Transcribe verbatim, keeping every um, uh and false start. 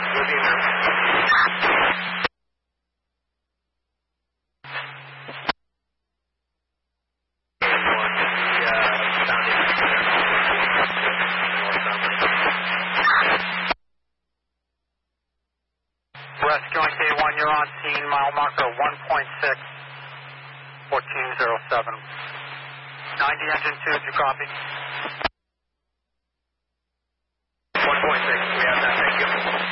We'll be there. Rescuing K one, you're on scene, mile marker one point six, fourteen oh seven. ninety engine two, you copy? one point six, we have that.